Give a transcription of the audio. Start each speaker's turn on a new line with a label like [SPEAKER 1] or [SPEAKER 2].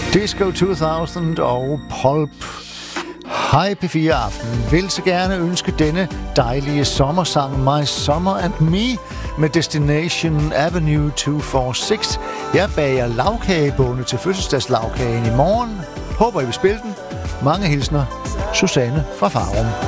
[SPEAKER 1] Disco 2000 og Pulp. Hej P4 Aften. Vil så gerne ønske denne dejlige sommersang My Summer and Me med Destination Avenue 246. Jeg bager lagkagebånde til fødselsdagslagkagen i morgen. Håber I vil spille den. Mange hilsner. Susanne fra Farum.